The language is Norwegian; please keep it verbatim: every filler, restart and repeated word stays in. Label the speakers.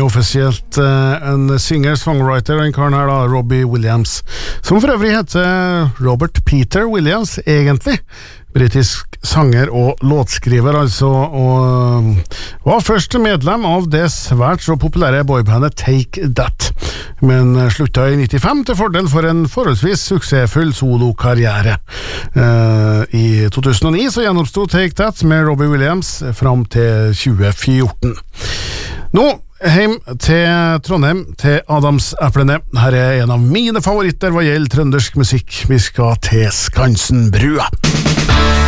Speaker 1: offisielt en singer-songwriter, den karen her da, Robbie Williams, som for øvrig heter Robert Peter Williams, egentlig. Britisk sanger og låtskriver, altså, og var først medlem av det svært så populære boybandet Take That, men slutta i nittifem til fordel for en forholdsvis suksessfull solokarriere. Uh, I to tusen og ni så gjenoppstod Take That med Robbie Williams fram til tjue fjorten. Nå heim til Trondheim, til Adamseplene. Her er en av mine favoritter hva gjelder trøndersk musikk. Vi skal til Skansenbrua.